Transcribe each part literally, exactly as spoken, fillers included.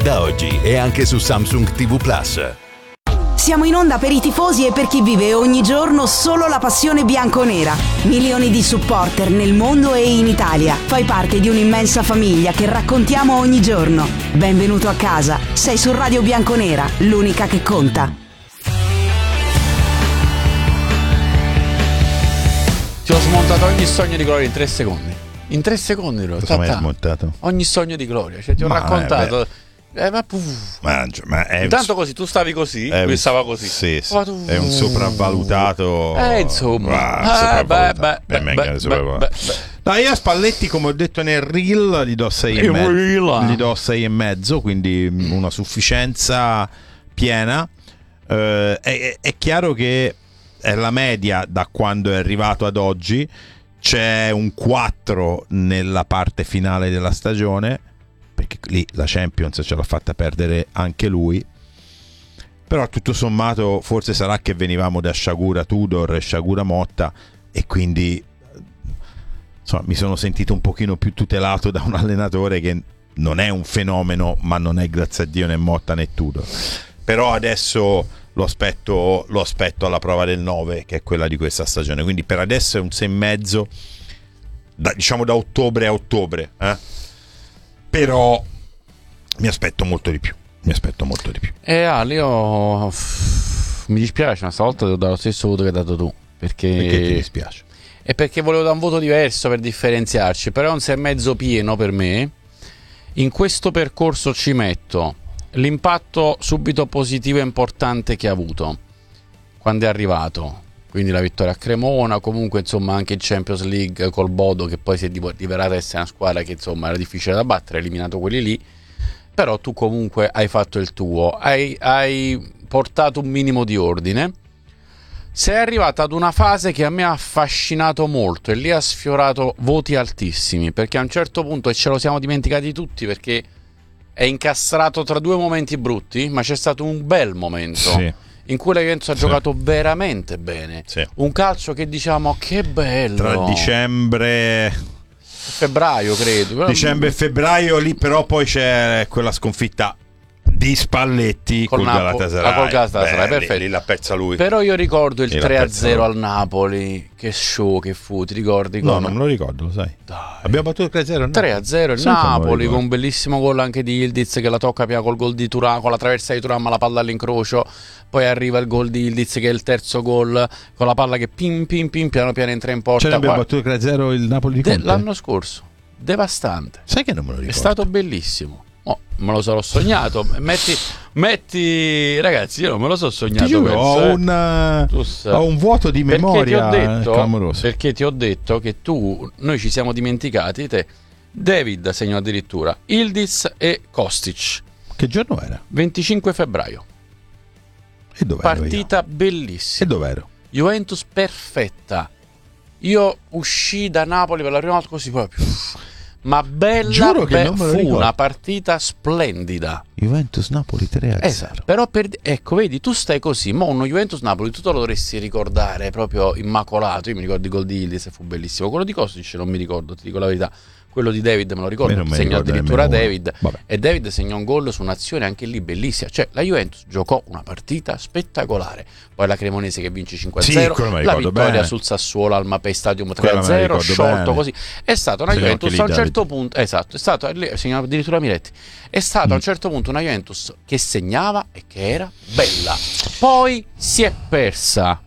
Da oggi è anche su Samsung T V Plus. Siamo in onda per i tifosi e per chi vive ogni giorno solo la passione bianconera. Milioni di supporter nel mondo e in Italia. Fai parte di un'immensa famiglia che raccontiamo ogni giorno. Benvenuto a casa. Sei su Radio Bianconera, l'unica che conta. Ti ho smontato ogni sogno di gloria in tre secondi. In tre secondi lo Cosa mi hai smontato? Ogni sogno di gloria. Cioè ti ho ma raccontato. Eh, Eh, ma, puff. Mangia, ma è Intanto così tu stavi così, lui stava così. Sì, sì. È un sopravvalutato. Eh, insomma. Ah, eh, beh, beh, beh, beh, beh, beh, no, io a Spalletti, come ho detto nel reel, gli do sei e mezzo. Gli do sei e mezzo, quindi una sufficienza piena. Eh, è, è chiaro che è la media da quando è arrivato ad oggi. C'è un quattro nella parte finale della stagione, perché lì la Champions ce l'ha fatta perdere anche lui. Però tutto sommato forse sarà che venivamo da Sciagura Tudor e Sciagura Motta, e quindi insomma mi sono sentito un pochino più tutelato da un allenatore che non è un fenomeno, ma non è, grazie a Dio, né Motta né Tudor. Però adesso lo aspetto, lo aspetto alla prova del nove, che è quella di questa stagione, quindi per adesso è un sei e mezzo, da, diciamo da ottobre a ottobre, eh? Però mi aspetto molto di più. Mi aspetto molto di più. Eh, Ale, io mi dispiace, ma stavolta devo dare lo stesso voto che hai dato tu. Perché, perché ti dispiace? È perché volevo dare un voto diverso per differenziarci. Però è un sei e mezzo pieno per me. In questo percorso ci metto l'impatto subito positivo e importante che ha avuto quando è arrivato. Quindi la vittoria a Cremona, comunque insomma anche in Champions League col Bodo, che poi si è rivelata essere una squadra che insomma era difficile da battere, ha eliminato quelli lì, però tu comunque hai fatto il tuo, hai, hai portato un minimo di ordine, sei arrivata ad una fase che a me ha affascinato molto e lì ha sfiorato voti altissimi, perché a un certo punto, e ce lo siamo dimenticati tutti perché è incastrato tra due momenti brutti, ma c'è stato un bel momento. Sì. In cui la Juventus ha sì. giocato veramente bene, sì. Un calcio che diciamo che bello. Tra dicembre febbraio credo Dicembre e febbraio, lì però poi c'è quella sconfitta di Spalletti col, col Galatasaray, col Galatasaray, perfetto. Lì, lì l'ha persa lui. Però io ricordo il lì tre a zero al Napoli, che show che fu, ti ricordi? No, come? non me lo ricordo, lo sai. Dai. Abbiamo battuto il tre a zero il tre a zero il Napoli, con un bellissimo gol anche di Ildiz che la tocca prima col gol di Thuram, con la traversa di Thuram, la palla all'incrocio, poi arriva il gol di Ildiz che è il terzo gol, con la palla che pim pim pim piano piano entra in porta. Cioè abbiamo battuto il tre a zero il Napoli di Conte? De- l'anno scorso, devastante. Sai che non me lo ricordo? È stato bellissimo. Oh, me lo sarò sognato. Metti, metti, ragazzi, io non me lo so sognato. Ti giuro, penso, ho, eh. un, sai, ho un vuoto di memoria perché ti ho detto, clamoroso. Perché ti ho detto che tu, noi ci siamo dimenticati te. David segnò addirittura Ildiz e Kostic. Che giorno era? venticinque febbraio. E dov'ero Partita io? bellissima. E dov'ero? Juventus perfetta. Io uscii da Napoli per la prima volta così proprio. Ma bella, Giuro che be- non me lo fu ricordo. una partita splendida. Juventus-Napoli tre a zero. Esatto. Però per, ecco, vedi, tu stai così, mo uno Juventus-Napoli tu te lo dovresti ricordare proprio immacolato. Io mi ricordo il gol di Ildiz, fu bellissimo. Quello di Kostic non mi ricordo, ti dico la verità. Quello di David me lo ricordo, segnò addirittura David. Vabbè. E David segnò un gol su un'azione anche lì bellissima. Cioè la Juventus giocò una partita spettacolare. Poi la Cremonese che vince cinque a zero, sì, la vittoria bene. sul Sassuolo al Mapei Stadium tre a zero, sciolto bene. così. È stata una Segnò Juventus anche a lì un certo David. punto, esatto, è stata segnò addirittura Miretti. È stata Mm. a un certo punto una Juventus che segnava e che era bella. Poi si è persa.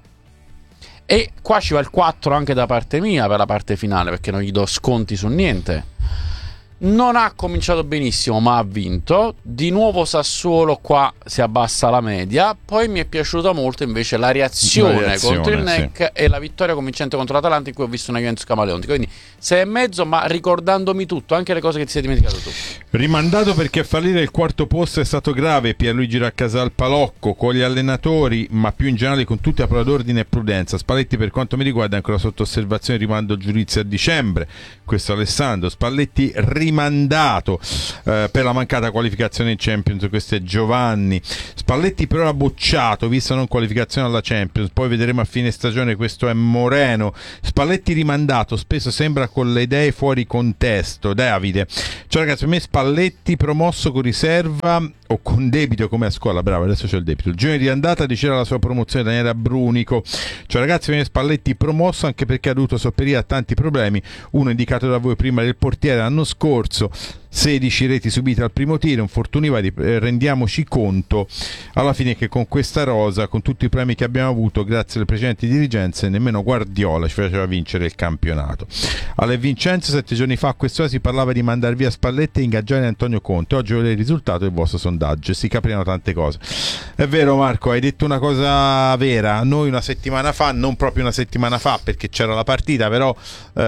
E qua ci va il quattro anche da parte mia per la parte finale, perché non gli do sconti su niente. Non ha cominciato benissimo, ma ha vinto. Di nuovo Sassuolo, qua si abbassa la media. Poi mi è piaciuta molto invece la reazione, La reazione, contro il N E C, sì. e la vittoria convincente contro l'Atalanta, in cui ho visto una Juventus camaleontica. Quindi sei e mezzo, ma ricordandomi tutto, anche le cose che ti sei dimenticato tu. Rimandato perché a fallire il quarto posto è stato grave Pierluigi Raccasal Palocco con gli allenatori, ma più in generale con tutti a parola d'ordine e prudenza. Spalletti, per quanto mi riguarda, è ancora sotto osservazione, rimando il giudizio a dicembre. Questo Alessandro Spalletti rimane rimandato eh, per la mancata qualificazione in Champions. Questo è Giovanni. Spalletti però ha bocciato vista non qualificazione alla Champions, poi vedremo a fine stagione. Questo è Moreno. Spalletti rimandato, spesso sembra con le idee fuori contesto. Davide, cioè ragazzi, per me Spalletti promosso con riserva o con debito come a scuola, bravo, adesso c'è il debito. Il giorno di andata diceva la sua promozione Daniele Brunico, cioè ragazzi, per me Spalletti promosso anche perché ha dovuto sopperire a tanti problemi, uno indicato da voi prima del portiere l'anno scorso, sedici reti subite al primo tiro, infortuni vari, eh, rendiamoci conto alla fine che con questa rosa, con tutti i premi che abbiamo avuto grazie alle precedenti dirigenze, nemmeno Guardiola ci faceva vincere il campionato. Alle Vincenzo sette giorni fa a quest'ora si parlava di mandare via Spalletti e ingaggiare Antonio Conte, oggi vedete il risultato del vostro sondaggio, si capiranno tante cose. È vero Marco, hai detto una cosa vera, noi una settimana fa, non proprio una settimana fa perché c'era la partita, però eh,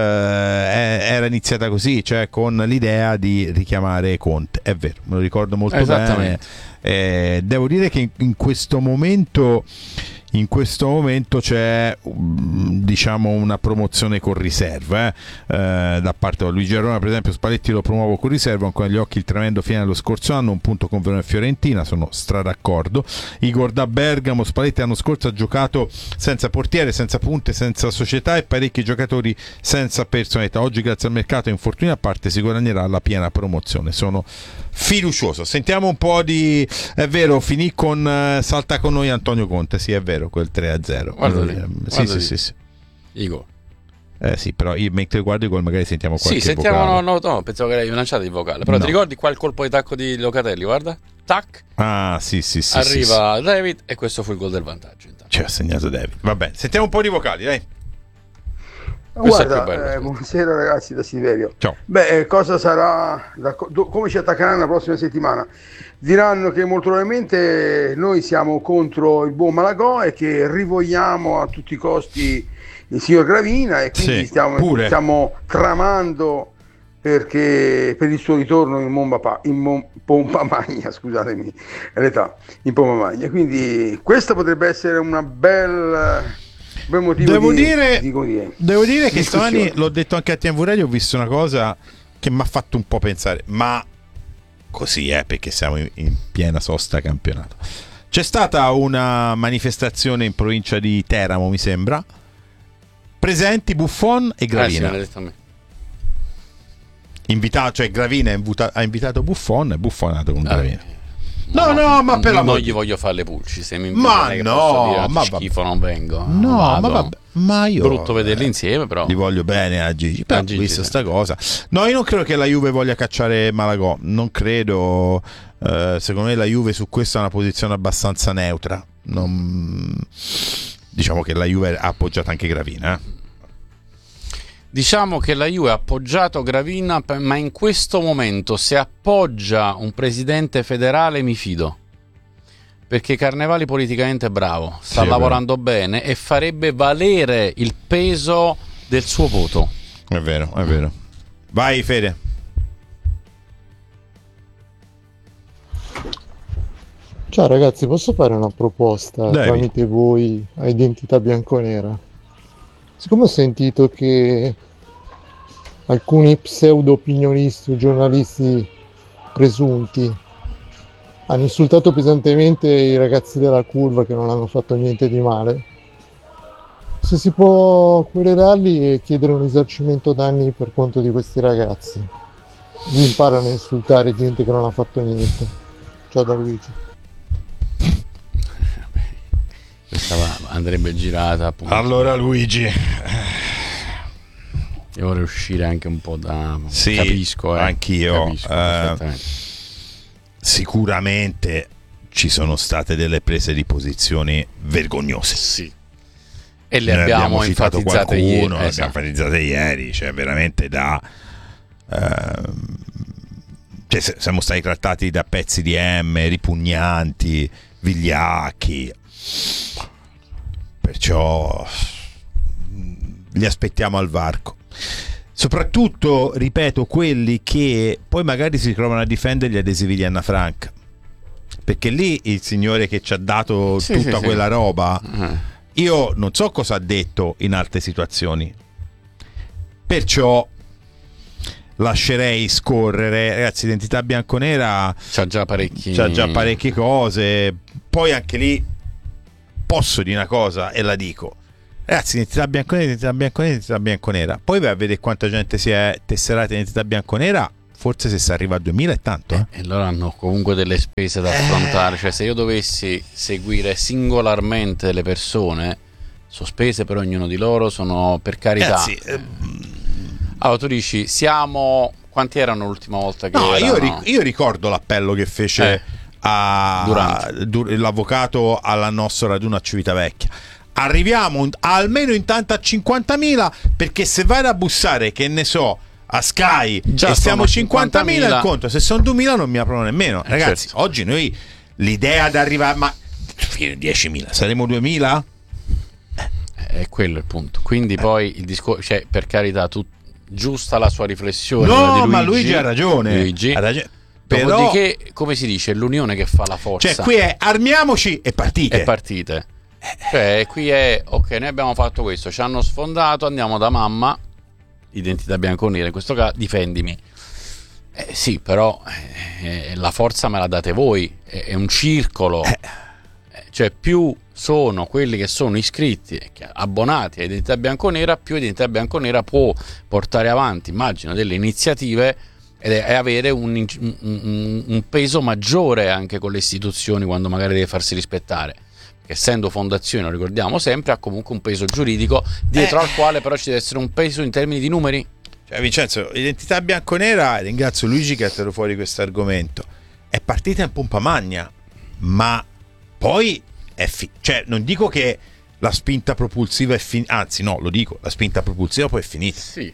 era iniziata così, cioè con l'idea di richiamare Conte, è vero, me lo ricordo molto bene. Eh, devo dire che in, in questo momento in questo momento c'è diciamo una promozione con riserva eh? Eh, da parte di Luigi Arona, per esempio. Spalletti lo promuovo con riserva, ancora agli occhi il tremendo fine dello scorso anno, un punto con Verona e Fiorentina, sono stra d'accordo. Igor da Bergamo, Spalletti l'anno scorso ha giocato senza portiere, senza punte, senza società e parecchi giocatori senza personalità. Oggi grazie al mercato e infortuni a parte si guadagnerà la piena promozione, sono fiducioso. Sentiamo un po' di, è vero, finì con uh, salta con noi Antonio Conte, sì è vero, quel tre a zero. Guarda lì, sì, guarda sì, lì. sì, sì. Igor. Eh sì, però io, mentre guardo i gol magari sentiamo qualche sì, sentiamo, vocale. no, no, no, pensavo che avevi lanciato il vocale, però No. ti ricordi qual colpo di tacco di Locatelli, guarda, tac, Ah sì sì sì, arriva sì, sì. David e questo fu il gol del vantaggio intanto. Ci ha segnato David. Vabbè, sentiamo un po' di vocali, dai. Questo è più Guarda, bello. eh, buonasera ragazzi da Silverio. Ciao. Beh, eh, cosa sarà, da, do- come ci attaccheranno la prossima settimana? Diranno che molto probabilmente noi siamo contro il buon Malagò e che rivogliamo a tutti i costi il signor Gravina e quindi Sì, stiamo, pure. stiamo tramando perché per il suo ritorno in, Momba, in Mom, Pompa Magna, scusatemi l'età, in Pompa Magna. Quindi questo potrebbe essere una bella... bel motivo Devo di, dire, di, di, di devo dire che discussione. stamani, l'ho detto anche a T V Radio, ho visto una cosa che mi ha fatto un po' pensare, ma così è, perché siamo in, in piena sosta campionato. C'è stata una manifestazione in provincia di Teramo, mi sembra, presenti Buffon e Eh sì, Gravina. me l'ha detto a me. Invitato, cioè Gravina ha, invuta- ha invitato Buffon e Buffon è andato con Ah, Gravina. No, no, ma per non l'amor gli di- voglio fare le pulci, se mi Ma invitano, che no, posso dire, ma schifo, non vengo. No, vado. ma vabbè, ma io brutto vederli insieme, però. Li voglio bene a Gigi, però A Gigi, ho visto sì. sta cosa. No, io non credo che la Juve voglia cacciare Malagò, non credo. Eh, secondo me la Juve su questa è una posizione abbastanza neutra. Non... Diciamo che la Juve ha appoggiato anche Gravina. Eh? Diciamo che la Juve ha appoggiato Gravina, per- ma in questo momento se appoggia un presidente federale mi fido. Perché Carnevali politicamente è bravo, sta Sì, è lavorando bene e farebbe valere il peso del suo voto. È vero, è vero. Vai Fede. Ciao ragazzi, posso fare una proposta Devi. tramite voi a Identità Bianconera? Siccome ho sentito che alcuni pseudo opinionisti o giornalisti presunti hanno insultato pesantemente i ragazzi della curva che non hanno fatto niente di male, se si può querelarli e chiedere un risarcimento danni per conto di questi ragazzi. Mi imparano a insultare gente che non ha fatto niente. Ciao da Luigi. Questa va- andrebbe girata appunto. Allora Luigi, Io vorrei uscire anche un po' da... Sì, capisco, eh. anch'io, Capisco, eh, perfettamente. sicuramente ci sono state delle prese di posizioni vergognose. Sì. E le Noi abbiamo, citato enfatizzate qualcuno, ieri. le abbiamo Esatto. enfatizzate ieri, cioè veramente da ehm, cioè se- siamo stati trattati da pezzi di M, ripugnanti, vigliacchi, perciò li aspettiamo al varco. Soprattutto, ripeto, quelli che poi magari si trovano a difendere gli adesivi di Anna Frank, perché lì il signore che ci ha dato Sì, tutta sì, sì. quella roba, Eh. io non so cosa ha detto in altre situazioni, perciò lascerei scorrere. Ragazzi, identità bianconera c'ha già parecchi c'ha già parecchie cose. Poi anche lì posso dire una cosa e la dico, ragazzi, identità bianconera, identità bianconera, identità bianconera, poi vai a vedere quanta gente si è tesserata in identità bianconera. Forse se si arriva a duemila è tanto, eh? E loro hanno comunque delle spese da affrontare. Cioè, se io dovessi seguire singolarmente le persone, sono spese per ognuno di loro, sono, per carità. Ragazzi, eh, allora tu dici, siamo... Quanti erano l'ultima volta che no, erano? io, ric- io ricordo l'appello che fece Eh. a Durante. dur- l'avvocato alla nostra raduno a Civitavecchia. Arriviamo a almeno intanto a cinquantamila, perché se vai a bussare, che ne so, a Sky Già e siamo sono cinquantamila, il cinquantamila. conto, se sono duemila non mi aprono nemmeno. Eh, Ragazzi, certo. oggi noi l'idea di arrivare, ma diecimila, saremo duemila? È quello il punto. Quindi poi il discorso, cioè, per carità, tu, giusta la sua riflessione. No, quella di Luigi, ma Luigi ha ragione. Luigi. Ha ragione. Però, Dopodiché, come si dice, è l'unione che fa la forza. cioè, qui è armiamoci e partite. E partite. Cioè, qui è, ok, noi abbiamo fatto questo, ci hanno sfondato, andiamo da mamma, identità bianconera, in questo caso, difendimi. Eh, sì, però eh, la forza me la date voi, è, è un circolo. Eh, cioè, più sono quelli che sono iscritti, abbonati a Identità Bianconera, più Identità Bianconera può portare avanti, immagino, delle iniziative e avere un, un, un peso maggiore anche con le istituzioni quando magari deve farsi rispettare. Che essendo fondazione, lo ricordiamo sempre, ha comunque un peso giuridico dietro eh. al quale però ci deve essere un peso in termini di numeri. Cioè, Vincenzo, Identità Bianconera, ringrazio Luigi che ha tirato fuori questo argomento, è partita in pompa magna, ma poi è fi- cioè non dico che la spinta propulsiva è finita, anzi no, lo dico, la spinta propulsiva poi è finita. Sì.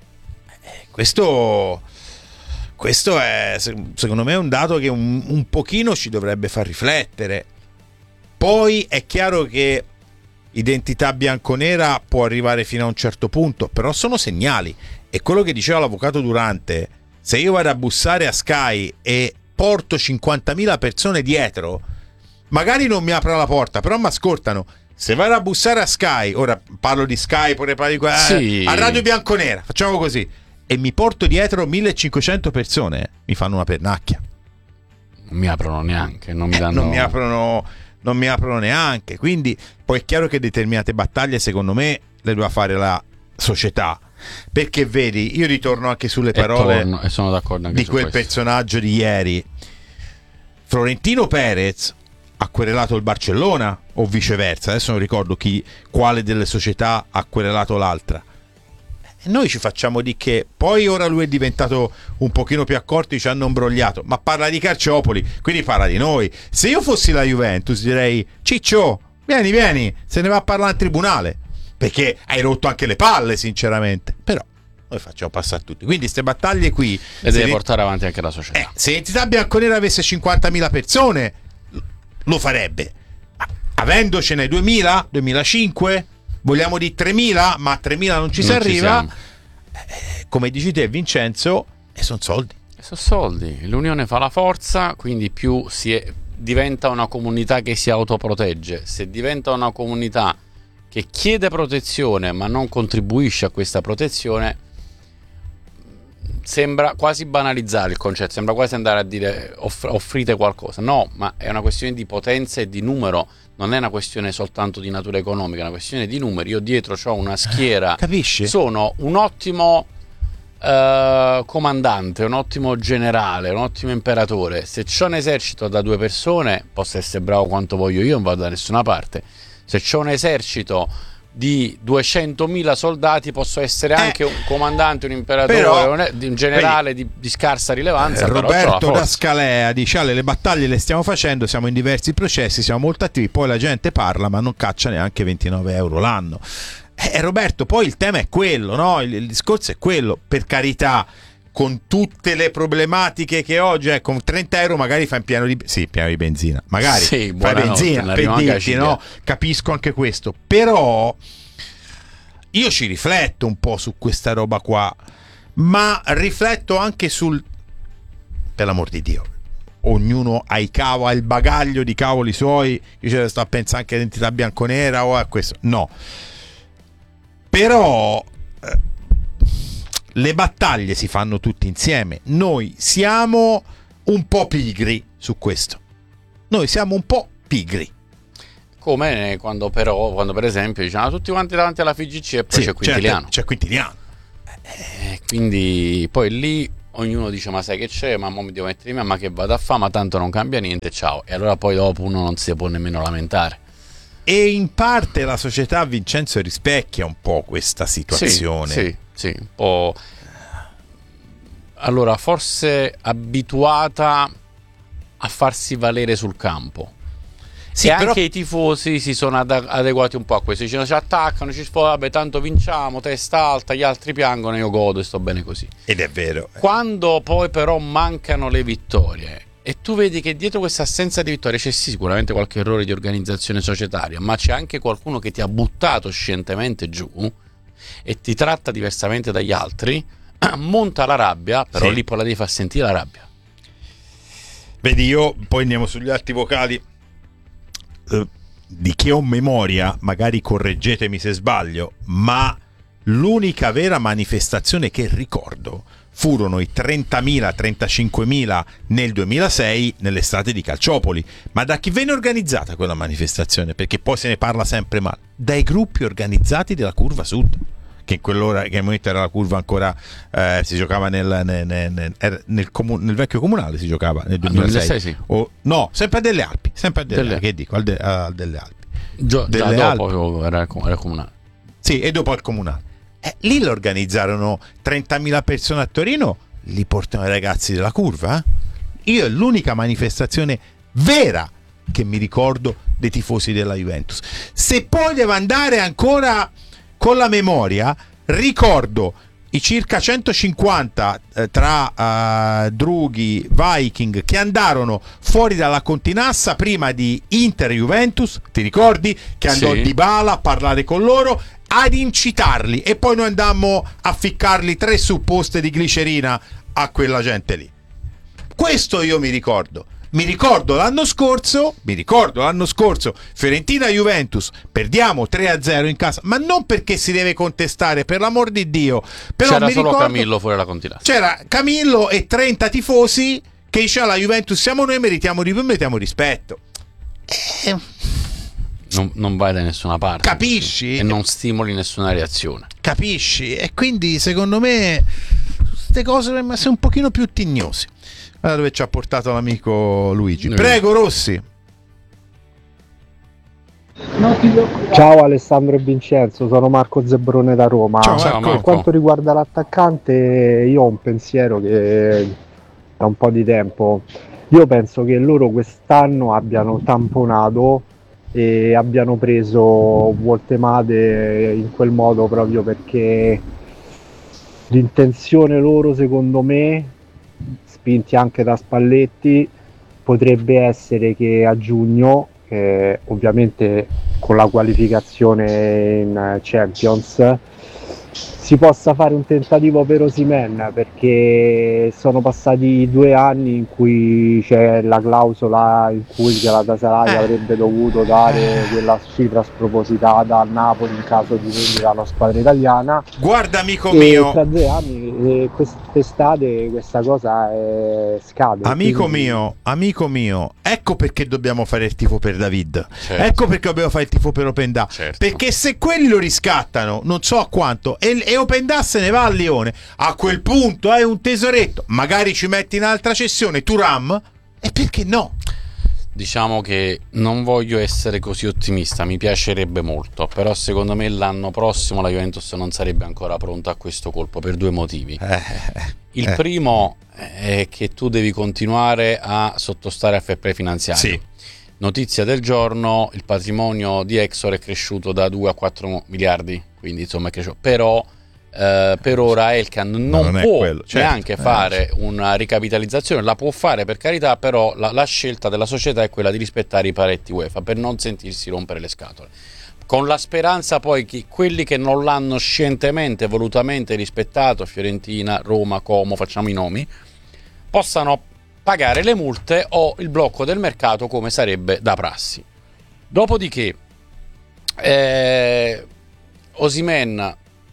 Eh, questo questo è secondo me un dato che un, un pochino ci dovrebbe far riflettere. Poi è chiaro che Identità Bianconera può arrivare fino a un certo punto, però sono segnali. E quello che diceva l'avvocato Durante, se io vado a bussare a Sky e porto cinquantamila persone dietro, magari non mi aprono la porta, però mi ascoltano. Se vado a bussare a Sky, ora parlo di Sky, poi parlo di qua, Sì. eh, a Radio Bianconera, facciamo così, e mi porto dietro millecinquecento persone, mi fanno una pernacchia. Non mi aprono neanche, non mi Eh, danno... non mi aprono non mi aprono neanche. Quindi poi è chiaro che determinate battaglie secondo me le doveva fare la società, perché vedi, io ritorno anche sulle parole e, torno, e sono d'accordo anche di su quel questo. personaggio di ieri. Florentino Perez ha querelato il Barcellona o viceversa, adesso non ricordo chi, quale delle società ha querelato l'altra. E noi ci facciamo di che poi ora lui è diventato un pochino più accorto, ci hanno imbrogliato, ma parla di Calciopoli, quindi parla di noi. Se io fossi la Juventus direi: Ciccio, vieni vieni, se ne va a parlare al tribunale, perché hai rotto anche le palle sinceramente. Però noi facciamo passare tutti, quindi queste battaglie qui E deve le... portare avanti anche la società. eh, se Identità Bianconera avesse cinquantamila persone lo farebbe, ma avendocene duemila, duemilacinque, vogliamo di tremila, ma a tremila non ci si Non ci arriva. siamo. Eh, come dici te Vincenzo, e sono soldi. E sono soldi, l'unione fa la forza, quindi più si è, diventa una comunità che si autoprotegge. Se diventa una comunità che chiede protezione ma non contribuisce a questa protezione, sembra quasi banalizzare il concetto, sembra quasi andare a dire off- offrite qualcosa. No, ma è una questione di potenza e di numero, non è una questione soltanto di natura economica, è una questione di numeri. Io dietro ho una schiera, Capisci? sono un ottimo eh, comandante, un ottimo generale, un ottimo imperatore. Se c'ho un esercito da due persone, posso essere bravo quanto voglio io, non vado da nessuna parte. Se c'ho un esercito di duecentomila soldati, posso essere anche Eh, un comandante, un imperatore, però, un, un generale di, di scarsa rilevanza. Eh, però c'ho la Roberto forza. da Scalea dice: Ale, le battaglie le stiamo facendo, siamo in diversi processi, siamo molto attivi, poi la gente parla ma non caccia neanche ventinove euro l'anno. Eh, Roberto, poi il tema è quello, no? Il, il discorso è quello, per carità, con tutte le problematiche che oggi è, con trenta euro magari fai un piano di, sì, piano di benzina, magari Sì, fai buonanotte, benzina ne per arrivo anche a dirti, Ciglia. no? Capisco anche questo, però io ci rifletto un po' su questa roba qua, ma rifletto anche sul, per l'amor di Dio, ognuno ha i cavo, ha il bagaglio di cavoli suoi. Io ce ne sto a pensare anche a Identità Bianconera o a questo, no, però eh, le battaglie si fanno tutti insieme. Noi siamo un po' pigri su questo. Noi siamo un po' pigri. Come quando però, quando per esempio diciamo tutti quanti davanti alla F I G C e poi sì, c'è Quintiliano. Certo, c'è Quintiliano. Eh, quindi poi lì ognuno dice ma sai che c'è, ma mo mi devo mettere in me, ma che vado a fare, ma tanto non cambia niente, ciao. E allora poi dopo uno non si può nemmeno lamentare. E in parte la società, Vincenzo, rispecchia un po' questa situazione. Sì, sì, sì, un po'. Allora, forse abituata a farsi valere sul campo. Sì, e però... anche i tifosi si sono ad- adeguati un po' a questo. Dicono ci attaccano, ci sfogano, vabbè tanto vinciamo, testa alta, gli altri piangono, io godo e sto bene così. Ed è vero. Quando poi però mancano le vittorie e tu vedi che dietro questa assenza di vittorie c'è sicuramente qualche errore di organizzazione societaria, ma c'è anche qualcuno che ti ha buttato scientemente giù e ti tratta diversamente dagli altri, monta la rabbia, però sì. Lì poi la devi far sentire la rabbia. Vedi, io poi andiamo sugli atti vocali. Di che ho memoria, magari correggetemi se sbaglio, ma l'unica vera manifestazione che ricordo furono i trentamila trentacinquemila nel duemilasei nell'estate di Calciopoli. Ma da chi venne organizzata quella manifestazione? Perché poi se ne parla sempre male. Dai gruppi organizzati della Curva Sud, che in quell'ora, che al momento era la curva ancora, eh, si giocava nel, nel, nel, nel, nel, comun- nel vecchio comunale, si giocava nel duemilasei. duemilasei sì. O, no, sempre a Delle Alpi, sempre a Delle, delle... Alpi, che dico, al de, a Delle Alpi. Gio- delle già Alpi. Dopo era, era comunale. Sì, e dopo al comunale. Eh, lì lo organizzarono trentamila persone a Torino, li portano i ragazzi della curva. Eh? Io è l'unica manifestazione vera che mi ricordo dei tifosi della Juventus. Se poi devo andare ancora con la memoria, ricordo i circa centocinquanta eh, tra uh, Drughi, Viking che andarono fuori dalla Continassa prima di Inter-Juventus, ti ricordi? Che andò sì. Dybala a parlare con loro, ad incitarli, e poi noi andammo a ficcarli tre supposte di glicerina a quella gente lì. Questo io mi ricordo. Mi ricordo l'anno scorso, mi ricordo l'anno scorso, Fiorentina-Juventus, perdiamo tre a zero in casa, ma non perché si deve contestare, per l'amor di Dio. Però c'era mi solo ricordo, Camillo fuori la Continassa. C'era Camillo e trenta tifosi che diceva la Juventus siamo noi, meritiamo, meritiamo rispetto. Eh, non, non vai da nessuna parte. Capisci? E non stimoli nessuna reazione. Capisci? E quindi secondo me queste cose devono essere un pochino più tignosi. Guarda dove ci ha portato l'amico Luigi. Prego Rossi. Ciao Alessandro e Vincenzo, sono Marco Zebrone da Roma. Ciao, Marco. Per quanto riguarda l'attaccante, io ho un pensiero che da un po' di tempo. Io penso che loro quest'anno abbiano tamponato e abbiano preso Voltemade in quel modo proprio perché l'intenzione loro, secondo me, spinti anche da Spalletti, potrebbe essere che a giugno, eh, ovviamente con la qualificazione in Champions, si possa fare un tentativo per Osimhen, perché sono passati due anni in cui c'è la clausola in cui Galatasaray eh. avrebbe dovuto dare quella cifra spropositata a Napoli in caso di vendita alla squadra italiana. Guarda amico e mio, tra due anni eh, quest'estate questa cosa è scade. Amico quindi... mio, amico mio, ecco perché dobbiamo fare il tifo per David. Certo. Ecco perché dobbiamo fare il tifo per Openda. Certo. Perché se quelli lo riscattano, non so a quanto, e, e Openda se ne va a Lione, a quel punto è un tesoretto, magari ci metti in altra cessione Thuram, e perché no? Diciamo che non voglio essere così ottimista, mi piacerebbe molto, però secondo me l'anno prossimo la Juventus non sarebbe ancora pronta a questo colpo per due motivi. Eh, Il eh. primo è che tu devi continuare a sottostare a fair play finanziario. Sì. Notizia del giorno, il patrimonio di Exor è cresciuto da due a quattro miliardi, quindi insomma è cresciuto, però Uh, per ora Elkan non, non può quello, certo. neanche fare eh, una ricapitalizzazione, la può fare per carità, però la, la scelta della società è quella di rispettare i paletti UEFA per non sentirsi rompere le scatole, con la speranza poi che quelli che non l'hanno scientemente, volutamente rispettato, Fiorentina, Roma, Como, facciamo i nomi, possano pagare le multe o il blocco del mercato come sarebbe da prassi. Dopodiché eh, Osimhen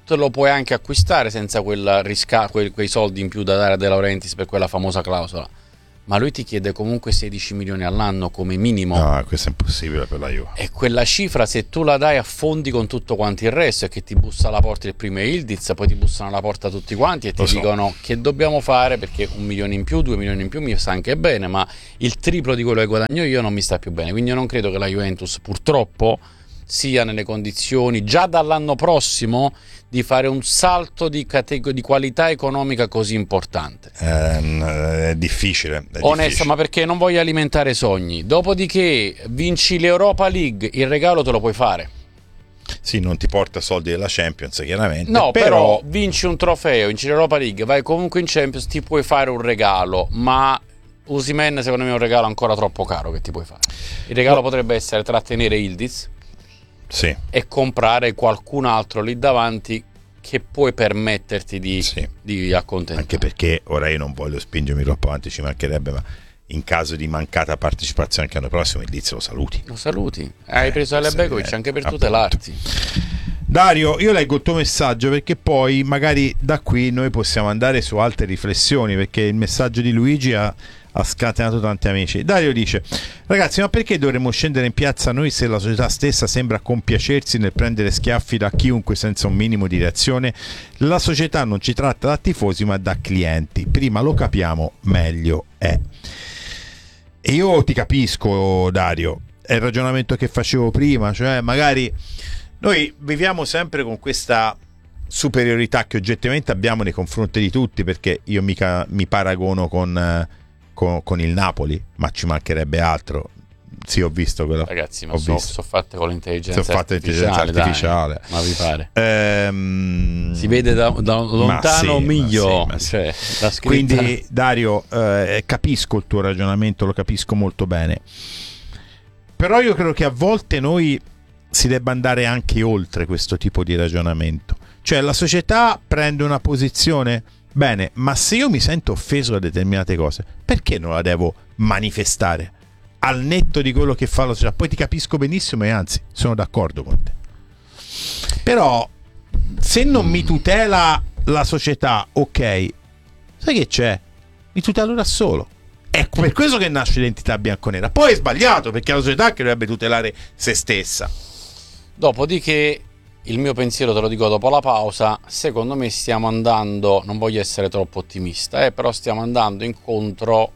te lo puoi anche acquistare senza quel risca- quei, quei soldi in più da dare a De Laurentiis per quella famosa clausola. Ma lui ti chiede comunque sedici milioni all'anno come minimo. No, questo è impossibile per la Juve. E quella cifra, se tu la dai, affondi con tutto quanto il resto, e che ti bussa alla porta il primo Yildiz, poi ti bussano alla porta tutti quanti e ti Lo so. dicono che dobbiamo fare, perché un milione in più, due milioni in più mi sta anche bene, ma il triplo di quello che guadagno io non mi sta più bene. Quindi io non credo che la Juventus, purtroppo, sia nelle condizioni già dall'anno prossimo di fare un salto di, categ- di qualità economica così importante. Eh, è difficile. È Onesta, difficile. ma perché non voglio alimentare sogni. Dopodiché vinci l'Europa League, il regalo te lo puoi fare. Sì, non ti porta soldi della Champions, chiaramente. No, però, però vinci un trofeo, vinci l'Europa League, vai comunque in Champions, ti puoi fare un regalo, ma Osimhen secondo me è un regalo ancora troppo caro che ti puoi fare. Il regalo No. potrebbe essere trattenere Yildiz sì. e comprare qualcun altro lì davanti che puoi permetterti di, Sì. di accontentare. Anche perché ora io non voglio spingermi troppo avanti, ci mancherebbe, ma in caso di mancata partecipazione anche l'anno prossimo il Leeds lo saluti. Lo saluti. Hai Eh, preso Alebegovic eh, anche per appunto. tutelarti. Dario, io leggo il tuo messaggio perché poi magari da qui noi possiamo andare su altre riflessioni, perché il messaggio di Luigi ha, ha scatenato tanti amici. Dario dice: ragazzi, ma perché dovremmo scendere in piazza noi se la società stessa sembra compiacersi nel prendere schiaffi da chiunque senza un minimo di reazione? La società non ci tratta da tifosi ma da clienti, prima lo capiamo meglio è. E io ti capisco, Dario, è il ragionamento che facevo prima, cioè magari noi viviamo sempre con questa superiorità che oggettivamente abbiamo nei confronti di tutti, perché io mica mi paragono con, eh, con, con il Napoli, ma ci mancherebbe altro. Sì, ho visto quello. Ragazzi, ma ho sono visto. so fatte con l'intelligenza Sono fatte artificiale, l'intelligenza artificiale. dai, ma vi pare? Ehm, Si vede da, da lontano sì, miglio, ma sì, ma sì. cioè, la scritta. Quindi Dario, eh, capisco il tuo ragionamento, lo capisco molto bene, però io credo che a volte noi si debba andare anche oltre questo tipo di ragionamento. Cioè la società prende una posizione, bene, ma se io mi sento offeso da determinate cose, perché non la devo manifestare al netto di quello che fa la società? Poi ti capisco benissimo e anzi sono d'accordo con te, però se non mi tutela la società, ok, sai che c'è? Mi tutelo da solo. È per questo che nasce l'identità bianconera. Poi è sbagliato, perché la società che dovrebbe tutelare se stessa. Dopodiché il mio pensiero te lo dico dopo la pausa. Secondo me stiamo andando, non voglio essere troppo ottimista, eh, però stiamo andando incontro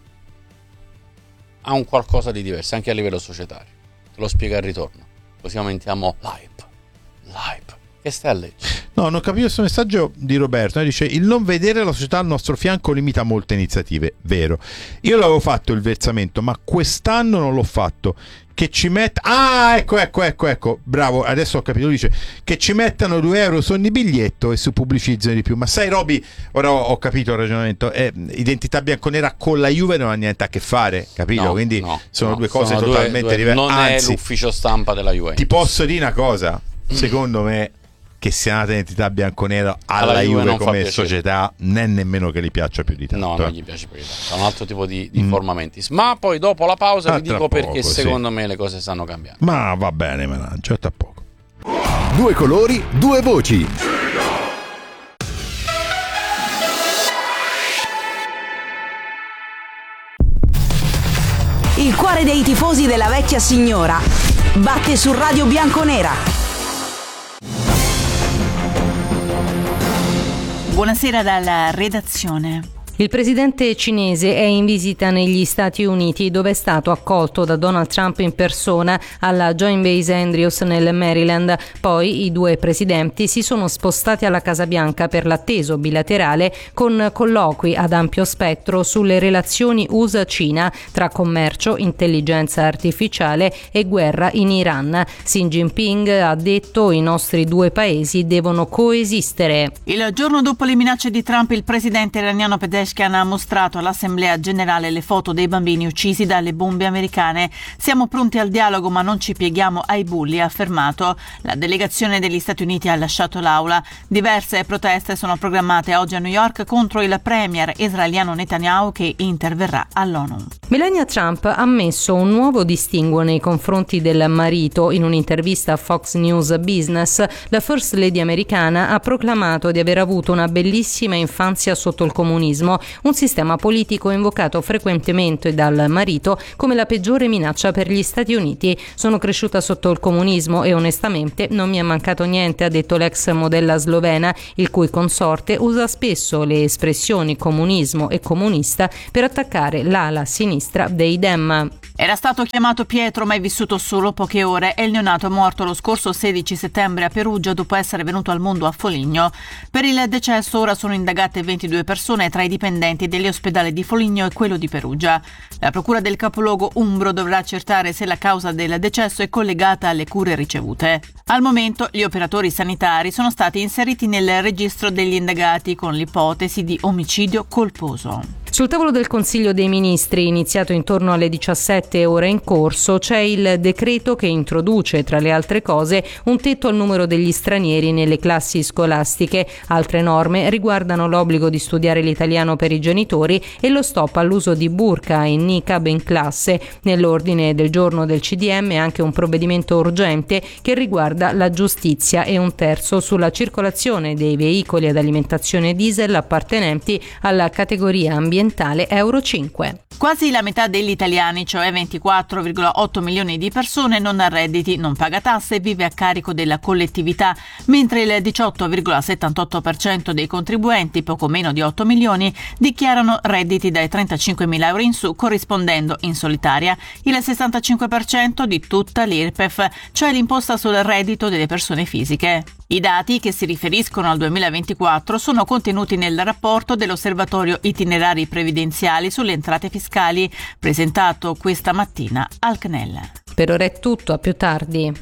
a un qualcosa di diverso anche a livello societario. Te lo spiego al ritorno, così aumentiamo l'hype. L'hype. Che stai a leggere? No, non capivo questo messaggio di Roberto. eh, Dice: il non vedere la società al nostro fianco limita molte iniziative. Vero. Io l'avevo fatto il versamento, ma quest'anno non l'ho fatto. Che ci metta. Ah, ecco, ecco, ecco, ecco. Bravo, adesso ho capito. Dice che ci mettano due euro su ogni biglietto e su pubblicizzano di più. Ma sai, Roby, ora ho, ho capito il ragionamento. Eh, identità bianconera con la Juve non ha niente a che fare, capito? No, Quindi no, sono no, due cose sono totalmente due, due, diverse. non Anzi, è l'ufficio stampa della Juve. ti posso dire una cosa. Secondo me, che sia nata identità bianconera alla, Alla Juve Juve non fa come piacere. società, non è nemmeno che gli piaccia più di tanto. No, eh. non gli piace più di tanto. È un altro tipo di, di formamentis. Ma poi dopo la pausa Ah, vi tra dico poco, perché sì. secondo me le cose stanno cambiando. Ma va bene, mannaggia, tra poco. Due colori, due voci. Il cuore dei tifosi della vecchia signora batte su Radio Bianconera. Buonasera dalla redazione. Il presidente cinese è in visita negli Stati Uniti, dove è stato accolto da Donald Trump in persona alla Joint Base Andrews nel Maryland. Poi i due presidenti si sono spostati alla Casa Bianca per l'atteso bilaterale con colloqui ad ampio spettro sulle relazioni U S A-Cina tra commercio, intelligenza artificiale e guerra in Iran. Xi Jinping ha detto: i nostri due paesi devono coesistere. Il giorno dopo le minacce di Trump, il presidente iraniano Pezeshkian Pezeshkian ha mostrato all'Assemblea generale le foto dei bambini uccisi dalle bombe americane. Siamo pronti al dialogo ma non ci pieghiamo ai bulli, ha affermato. La delegazione degli Stati Uniti ha lasciato l'aula. Diverse proteste sono programmate oggi a New York contro il premier israeliano Netanyahu che interverrà all'ONU. Melania Trump ha messo un nuovo distinguo nei confronti del marito. In un'intervista a Fox News Business, la First Lady americana ha proclamato di aver avuto una bellissima infanzia sotto il comunismo, un sistema politico invocato frequentemente dal marito come la peggiore minaccia per gli Stati Uniti. Sono cresciuta sotto il comunismo e onestamente non mi è mancato niente, ha detto l'ex modella slovena, il cui consorte usa spesso le espressioni comunismo e comunista per attaccare l'ala sinistra dei Dem. Era stato chiamato Pietro ma è vissuto solo poche ore. È il neonato morto lo scorso sedici settembre a Perugia dopo essere venuto al mondo a Foligno. Per il decesso ora sono indagate ventidue persone tra i dipendenti degli ospedali di Foligno e quello di Perugia. La procura del capoluogo umbro dovrà accertare se la causa del decesso è collegata alle cure ricevute. Al momento gli operatori sanitari sono stati inseriti nel registro degli indagati con l'ipotesi di omicidio colposo. Sul tavolo del Consiglio dei Ministri, iniziato intorno alle diciassette ore in corso, c'è il decreto che introduce, tra le altre cose, un tetto al numero degli stranieri nelle classi scolastiche. Altre norme riguardano l'obbligo di studiare l'italiano per i genitori e lo stop all'uso di burqa e niqab in classe. Nell'ordine del giorno del C D M anche un provvedimento urgente che riguarda la giustizia e un terzo sulla circolazione dei veicoli ad alimentazione diesel appartenenti alla categoria ambientale Euro cinque. Quasi la metà degli italiani, cioè ventiquattro virgola otto milioni di persone, non ha redditi, non paga tasse e vive a carico della collettività, mentre il diciotto virgola settantotto per cento dei contribuenti, poco meno di otto milioni, dichiarano redditi dai trentacinquemila euro in su, corrispondendo in solitaria il sessantacinque per cento di tutta l'I R P E F, cioè l'imposta sul reddito delle persone fisiche. I dati, che si riferiscono al duemilaventiquattro, sono contenuti nel rapporto dell'Osservatorio Itinerari Previdenziali sulle entrate fiscali, presentato questa mattina al C N E L. Per ora è tutto, a più tardi.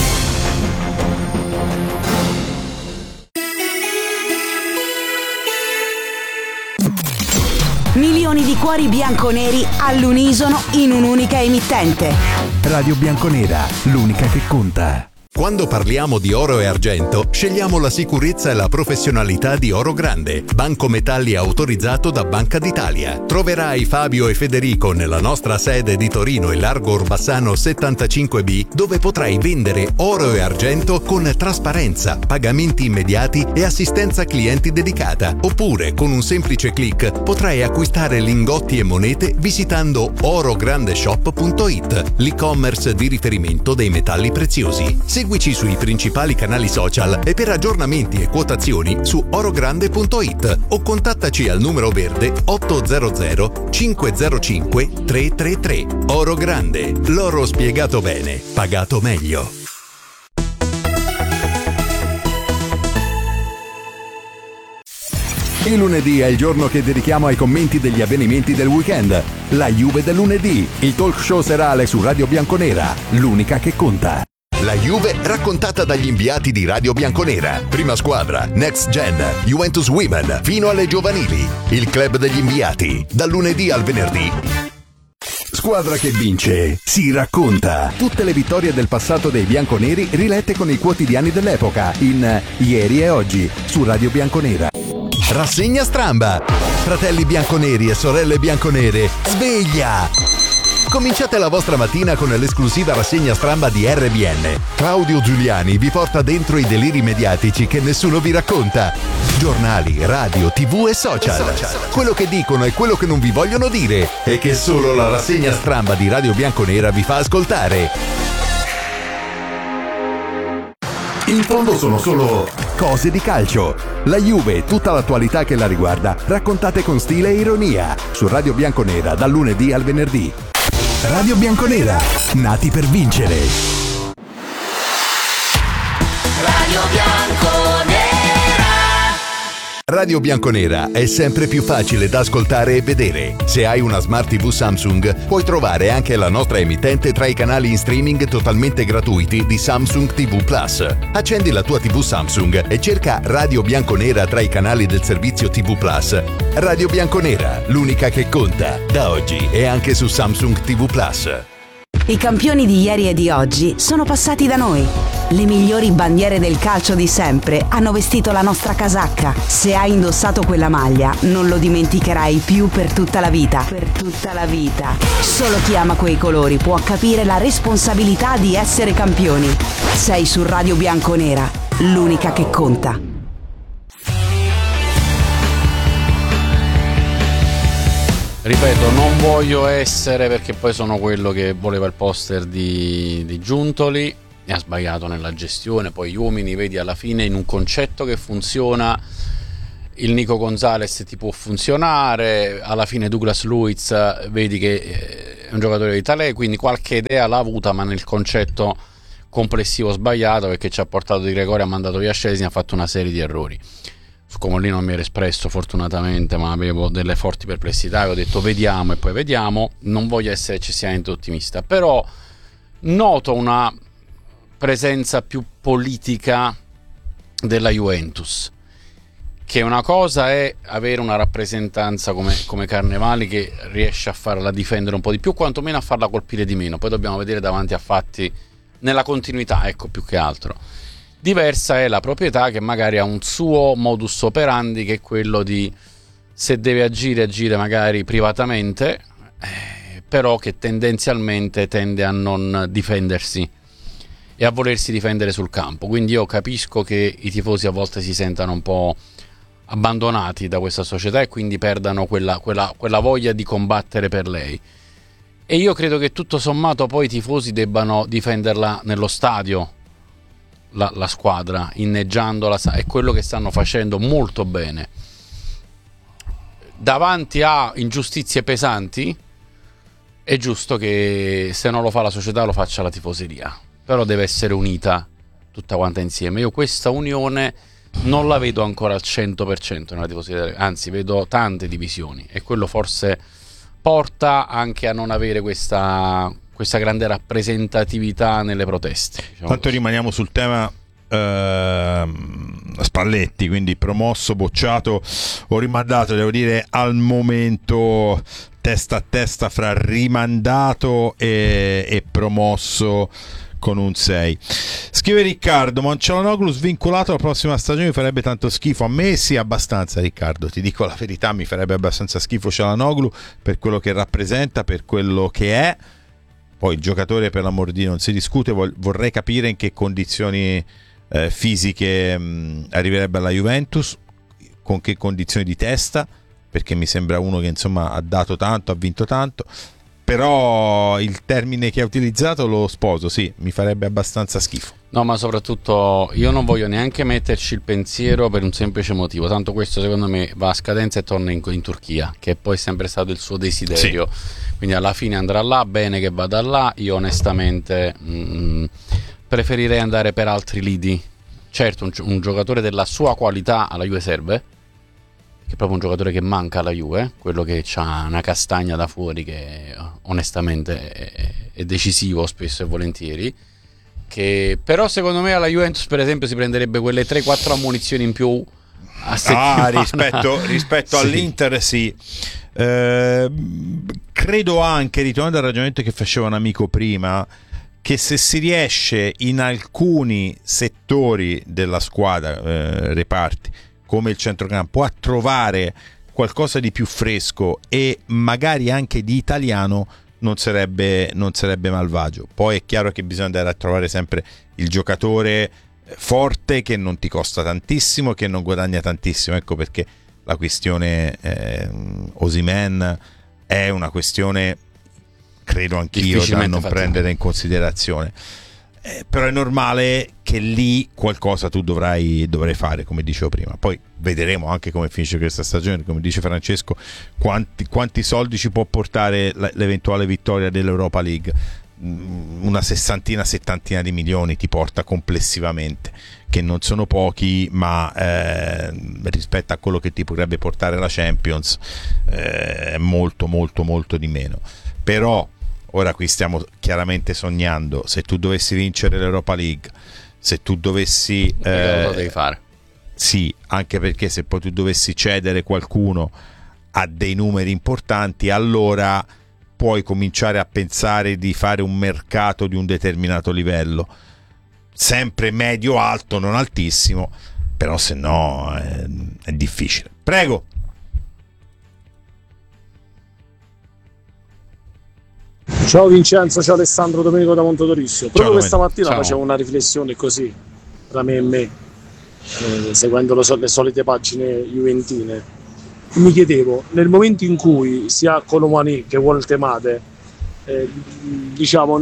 Milioni di cuori bianconeri all'unisono in un'unica emittente. Radio Bianconera, l'unica che conta. Quando parliamo di oro e argento, scegliamo la sicurezza e la professionalità di Oro Grande, banco metalli autorizzato da Banca d'Italia. Troverai Fabio e Federico nella nostra sede di Torino in Largo Orbassano settantacinque B, dove potrai vendere oro e argento con trasparenza, pagamenti immediati e assistenza clienti dedicata. Oppure, con un semplice click, potrai acquistare lingotti e monete visitando orograndeshop punto it, l'e-commerce di riferimento dei metalli preziosi. Seguici sui principali canali social e per aggiornamenti e quotazioni su orogrande punto it o contattaci al numero verde ottocento cinquecentoccinque trecentotrentatré. Oro Grande, l'oro spiegato bene, pagato meglio. Il lunedì è il giorno che dedichiamo ai commenti degli avvenimenti del weekend. La Juve del lunedì, il talk show serale su Radio Bianconera, l'unica che conta. La Juve raccontata dagli inviati di Radio Bianconera. Prima squadra, Next Gen, Juventus Women, fino alle giovanili. Il club degli inviati, dal lunedì al venerdì. Squadra che vince, si racconta. Tutte le vittorie del passato dei bianconeri rilette con i quotidiani dell'epoca in Ieri e Oggi su Radio Bianconera. Rassegna stramba. Fratelli bianconeri e sorelle bianconere, sveglia! Cominciate la vostra mattina con l'esclusiva rassegna stramba di R B N. Claudio Giuliani vi porta dentro i deliri mediatici che nessuno vi racconta. Giornali, radio, tv e social. Quello che dicono e quello che non vi vogliono dire e che solo la rassegna stramba di Radio Bianconera vi fa ascoltare. In fondo sono solo cose di calcio. La Juve e tutta l'attualità che la riguarda, raccontate con stile e ironia su Radio Bianconera dal lunedì al venerdì. Radio Bianconera, nati per vincere. Radio Bianconera. Radio Bianconera è sempre più facile da ascoltare e vedere. Se hai una Smart tivù Samsung, puoi trovare anche la nostra emittente tra i canali in streaming totalmente gratuiti di Samsung tivù Plus. Accendi la tua tivù Samsung e cerca Radio Bianconera tra i canali del servizio tivù Plus. Radio Bianconera, l'unica che conta, da oggi e anche su Samsung tivù Plus. I campioni di ieri e di oggi sono passati da noi. Le migliori bandiere del calcio di sempre hanno vestito la nostra casacca. Se hai indossato quella maglia, non lo dimenticherai più per tutta la vita. Per tutta la vita. Solo chi ama quei colori può capire la responsabilità di essere campioni. Sei su Radio Bianconera, l'unica che conta. Ripeto, non voglio essere, perché poi sono quello che voleva il poster di, di Giuntoli e ha sbagliato nella gestione. Poi gli uomini, vedi, alla fine in un concetto che funziona il Nico Gonzalez ti può funzionare, alla fine Douglas Luiz vedi che è un giocatore di Italia, quindi qualche idea l'ha avuta, ma nel concetto complessivo sbagliato, perché ci ha portato Di Gregorio, ha mandato via Szczesny, ha fatto una serie di errori. Su Comolli non mi ero espresso fortunatamente, ma avevo delle forti perplessità e ho detto vediamo e poi vediamo. Non voglio essere eccessivamente ottimista, però noto una presenza più politica della Juventus, che una cosa è avere una rappresentanza come, come Carnevali che riesce a farla difendere un po' di più, quantomeno a farla colpire di meno. Poi dobbiamo vedere davanti a fatti nella continuità, ecco, più che altro. Diversa è la proprietà, che magari ha un suo modus operandi, che è quello di, se deve agire, agire magari privatamente, eh, però che tendenzialmente tende a non difendersi e a volersi difendere sul campo. Quindi io capisco che i tifosi a volte si sentano un po' abbandonati da questa società e quindi perdano quella, quella, quella voglia di combattere per lei. E io credo che tutto sommato poi i tifosi debbano difenderla nello stadio, La, la squadra, inneggiandola, è quello che stanno facendo molto bene. Davanti a ingiustizie pesanti è giusto che se non lo fa la società lo faccia la tifoseria, però deve essere unita tutta quanta insieme. Io questa unione non la vedo ancora al cento per cento nella tifoseria, anzi vedo tante divisioni, e quello forse porta anche a non avere questa questa grande rappresentatività nelle proteste, diciamo. Tanto così. Rimaniamo sul tema eh, Spalletti, quindi promosso, bocciato o rimandato. Devo dire al momento testa a testa fra rimandato e, e promosso con un sei. Scrive Riccardo: Moncalanoglu svincolato la prossima stagione mi farebbe tanto schifo. A me sì, abbastanza, Riccardo, ti dico la verità, mi farebbe abbastanza schifo Çalhanoğlu per quello che rappresenta, per quello che è. Poi il giocatore, per l'amor di Dio, non si discute. Vorrei capire in che condizioni eh, fisiche mh, arriverebbe alla Juventus, con che condizioni di testa, perché mi sembra uno che insomma ha dato tanto, ha vinto tanto. Però il termine che ha utilizzato lo sposo, sì, mi farebbe abbastanza schifo. No, ma soprattutto io non voglio neanche metterci il pensiero, per un semplice motivo. Tanto questo secondo me va a scadenza e torna in, in Turchia, che è poi sempre stato il suo desiderio. Sì. Quindi alla fine andrà là, bene che vada là. Io onestamente mh, preferirei andare per altri lidi. Certo, un, un giocatore della sua qualità alla Juve serve, che è proprio un giocatore che manca alla Juve, quello che ha una castagna da fuori che onestamente è, è decisivo spesso e volentieri. Che però secondo me alla Juventus, per esempio, si prenderebbe quelle tre quattro ammunizioni in più a settimana. Ah, rispetto, rispetto sì. all'Inter sì. Eh, credo anche, ritornando al ragionamento che faceva un amico prima, che se si riesce in alcuni settori della squadra, eh, reparti come il centrocampo, a trovare qualcosa di più fresco e magari anche di italiano, non sarebbe, non sarebbe malvagio. Poi è chiaro che bisogna andare a trovare sempre il giocatore forte, che non ti costa tantissimo, che non guadagna tantissimo. Ecco perché la questione eh, Osimhen è una questione, credo anch'io, da non fatto. prendere in considerazione. Eh, però è normale che lì qualcosa tu dovrai, dovrai fare, come dicevo prima. Poi vedremo anche come finisce questa stagione, come dice Francesco, quanti, quanti soldi ci può portare l'eventuale vittoria dell'Europa League. una sessantina, settantina di milioni ti porta complessivamente, che non sono pochi, ma eh, rispetto a quello che ti potrebbe portare la Champions è eh, molto molto molto di meno. Però ora qui stiamo chiaramente sognando. Se tu dovessi vincere l'Europa League, se tu dovessi eh, lo devi fare, sì, anche perché se poi tu dovessi cedere qualcuno a dei numeri importanti, allora puoi cominciare a pensare di fare un mercato di un determinato livello, sempre medio-alto, non altissimo, però se no è, è difficile. Prego. Ciao Vincenzo, ciao Alessandro, Domenico da Montodorissio. Proprio questa mattina ciao. Facevo una riflessione così, tra me e me, eh, seguendo le, le solite pagine juventine. Mi chiedevo, nel momento in cui sia Colomani che Walter Mate eh, diciamo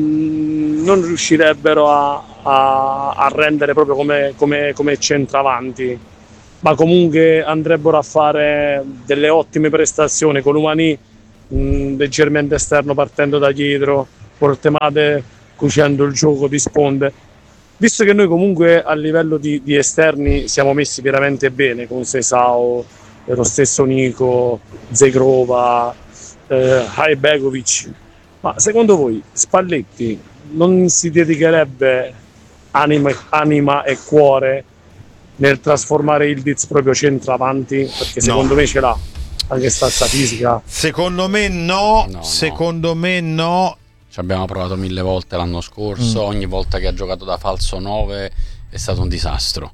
n- non riuscirebbero a, a, a rendere proprio come, come, come centravanti, ma comunque andrebbero a fare delle ottime prestazioni, Colomani mh, leggermente esterno partendo da dietro, Walter Mate cucendo il gioco di sponde. Visto che noi comunque a livello di, di esterni siamo messi veramente bene con Sesao, lo stesso Nico, Zegrova, eh, Hajbegovic, ma secondo voi Spalletti non si dedicherebbe anima, anima e cuore nel trasformare Ildiz proprio centravanti? Perché secondo no. me ce l'ha anche stazza fisica. Secondo me no, no secondo no. me no. Ci abbiamo provato mille volte l'anno scorso, mm. ogni volta che ha giocato da falso nove è stato un disastro.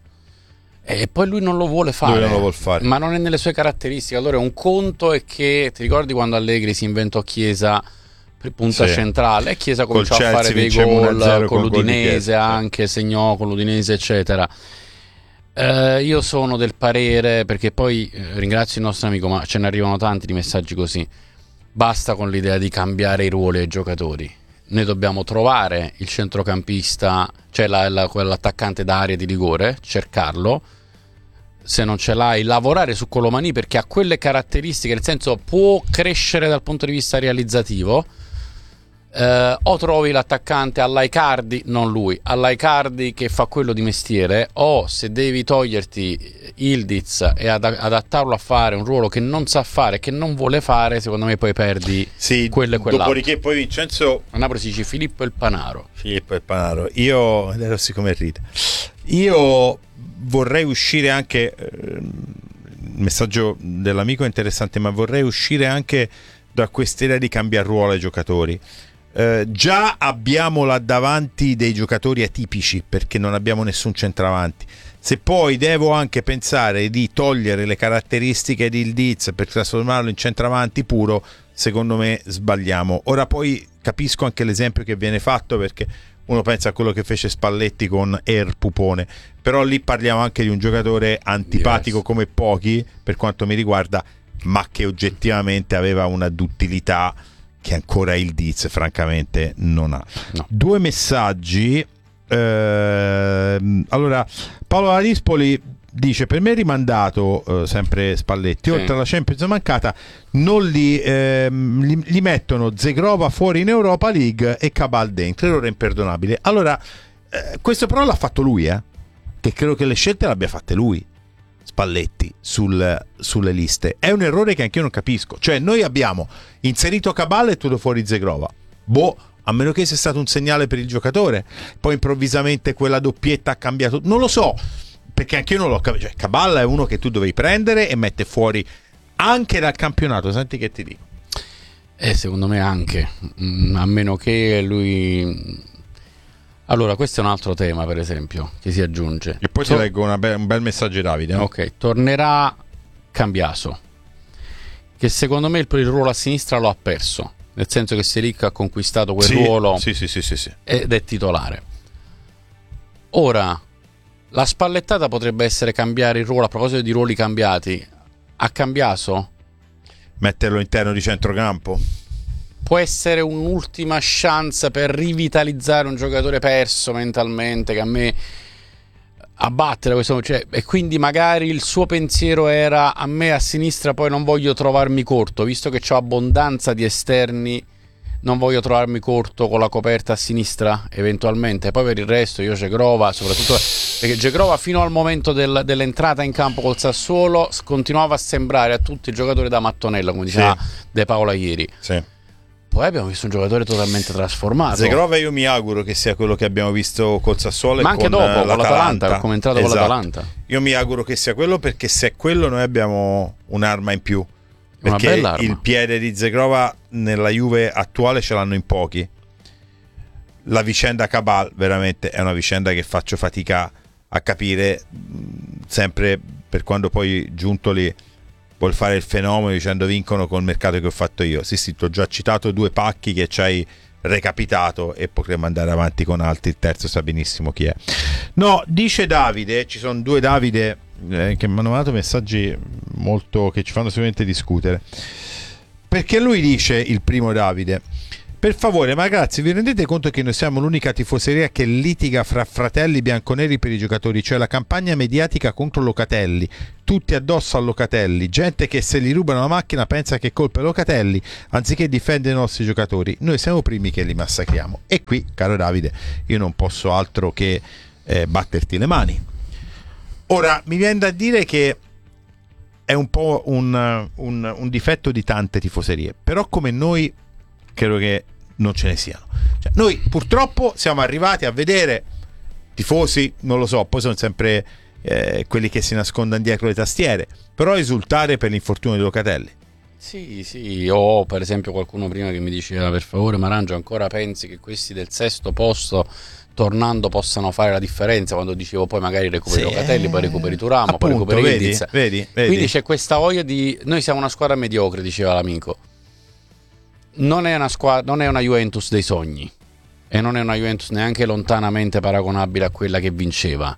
E poi lui non lo vuole fare, non lo vuole fare, ma non è nelle sue caratteristiche. Allora un conto è che, ti ricordi quando Allegri si inventò Chiesa per punta sì. centrale, e Chiesa cominciò a fare dei gol con l'Udinese, anche segnò con l'Udinese eccetera. eh, io sono del parere, perché poi eh, ringrazio il nostro amico, ma ce ne arrivano tanti di messaggi così, basta con l'idea di cambiare i ruoli ai giocatori. Noi dobbiamo trovare il centrocampista, cioè la, la, quell'attaccante d'area di rigore, cercarlo, se non ce l'hai lavorare su Colomani, perché ha quelle caratteristiche, nel senso può crescere dal punto di vista realizzativo, eh, o trovi l'attaccante all'Icardi, non lui, all'Icardi che fa quello di mestiere, o se devi toglierti Ildiz e ad- adattarlo a fare un ruolo che non sa fare, che non vuole fare, secondo me poi perdi sì, quello e quell'altro. Dopodiché poi Vincenzo, a Napoli si dice Filippo il Panaro. Filippo il Panaro. Io adesso siccome ride, io vorrei uscire anche, eh, il messaggio dell'amico è interessante, ma vorrei uscire anche da quest'idea di cambiare ruolo ai giocatori. Eh, già abbiamo là davanti dei giocatori atipici perché non abbiamo nessun centravanti. Se poi devo anche pensare di togliere le caratteristiche di Ildiz per trasformarlo in centravanti puro, secondo me sbagliamo. Ora poi capisco anche l'esempio che viene fatto, perché uno pensa a quello che fece Spalletti con Er Pupone, però lì parliamo anche di un giocatore antipatico yes. come pochi per quanto mi riguarda, ma che oggettivamente aveva una duttilità che ancora Ildiz francamente non ha. No. Due messaggi. Eh, allora Paolo Arispoli dice: per me è rimandato, eh, sempre Spalletti, sì. oltre alla Champions mancata non li, eh, li, li mettono Zegrova fuori in Europa League e Cabal dentro, errore imperdonabile. Allora eh, questo però l'ha fatto lui, eh? che credo che le scelte le abbia fatte lui, Spalletti, sul, sulle liste. È un errore che anch'io non capisco. Cioè noi abbiamo inserito Cabal e tutto fuori Zegrova, boh, a meno che sia stato un segnale per il giocatore, poi improvvisamente quella doppietta ha cambiato, non lo so, perché anche io non l'ho capito. Cioè, Cabal è uno che tu dovevi prendere e mette fuori anche dal campionato. Senti che ti dico, eh, secondo me anche, mm, a meno che lui... Allora, questo è un altro tema, per esempio, che si aggiunge. E poi Tor- ti leggo una be- un bel messaggio di Davide. No? Ok, tornerà Cambiaso, che secondo me il, il ruolo a sinistra lo ha perso, nel senso che Selic ha conquistato quel sì, ruolo sì, sì, sì, sì, sì. ed è titolare. Ora, la spallettata potrebbe essere cambiare il ruolo, a proposito di ruoli cambiati, a Cambiaso? Metterlo interno di centrocampo? Può essere un'ultima chance per rivitalizzare un giocatore perso mentalmente, che a me abbattere questo, cioè, e quindi magari il suo pensiero era: a me a sinistra poi non voglio trovarmi corto, visto che ho abbondanza di esterni, non voglio trovarmi corto con la coperta a sinistra eventualmente. Poi per il resto io Cegrova, soprattutto perché Cegrova fino al momento del, dell'entrata in campo col Sassuolo continuava a sembrare a tutti i giocatori da mattonello, come diceva sì. De Paola ieri. Sì. Poi abbiamo visto un giocatore totalmente trasformato. Zegrova io mi auguro che sia quello che abbiamo visto col Sassuolo, ma anche con dopo l'Atalanta. con l'Atalanta, come è entrato esatto. con l'Atalanta. Io mi auguro che sia quello, perché se è quello noi abbiamo un'arma in più, perché il piede di Zegrova nella Juve attuale ce l'hanno in pochi. La vicenda Cabal veramente è una vicenda che faccio fatica a capire, sempre per quando poi Giuntoli vuol fare il fenomeno dicendo vincono col mercato che ho fatto io. Sì sì, ti ho già citato due pacchi che ci hai recapitato e potremmo andare avanti con altri, il terzo sa benissimo chi è. No, dice Davide, ci sono due Davide eh, che mi hanno mandato messaggi molto che ci fanno sicuramente discutere, perché lui dice, il primo Davide: per favore, ma ragazzi, vi rendete conto che noi siamo l'unica tifoseria che litiga fra fratelli bianconeri per i giocatori? Cioè la campagna mediatica contro Locatelli, tutti addosso a Locatelli, gente che se gli rubano la macchina pensa che colpa è Locatelli anziché difendere i nostri giocatori. Noi siamo i primi che li massacriamo. E qui, caro Davide, io non posso altro che eh, batterti le mani. Ora, mi viene da dire che è un po' un, un, un difetto di tante tifoserie, però come noi credo che non ce ne siano. Cioè, noi purtroppo siamo arrivati a vedere tifosi, non lo so, poi sono sempre eh, quelli che si nascondono dietro le tastiere, però esultare per l'infortunio di Locatelli. Sì, sì, o per esempio qualcuno prima che mi diceva: per favore Marangio, ancora pensi che questi del sesto posto tornando possano fare la differenza? Quando dicevo poi magari recuperi sì, Locatelli, poi recuperi Turamo, appunto, poi recuperi vedi, Ildiz. Vedi, vedi. Quindi c'è questa voglia di... Noi siamo una squadra mediocre, diceva l'amico. Non è una squadra, non è una Juventus dei sogni, e non è una Juventus neanche lontanamente paragonabile a quella che vinceva.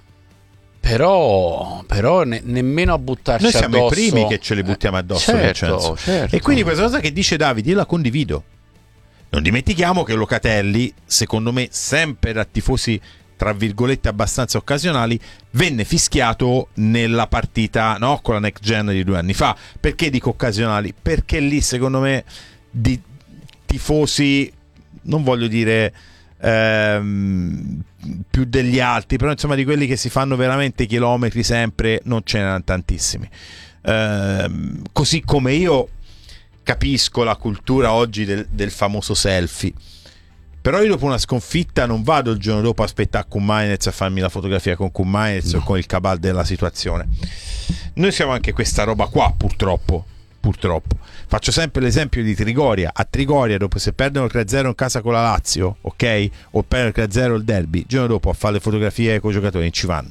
Però, però ne, nemmeno a buttarci addosso. Noi siamo addosso, i primi che ce li buttiamo addosso, certo, certo. E quindi questa cosa che dice Davide io la condivido. Non dimentichiamo che Locatelli, secondo me, sempre da tifosi tra virgolette abbastanza occasionali, venne fischiato nella partita, no, con la Next Gen di due anni fa. Perché dico occasionali? Perché lì secondo me di tifosi, non voglio dire ehm, più degli altri, però insomma di quelli che si fanno veramente chilometri sempre, non ce n'erano tantissimi. Ehm, così come io capisco la cultura oggi del, del famoso selfie, però io dopo una sconfitta non vado il giorno dopo a aspettare Koeman a farmi la fotografia con Koeman no. o con il cabal della situazione. Noi siamo anche questa roba qua, purtroppo purtroppo. Faccio sempre l'esempio di Trigoria. A Trigoria, dopo se perdono tre a zero in casa con la Lazio, ok? O perdono tre a zero il derby, il giorno dopo a fare le fotografie con i giocatori non ci vanno.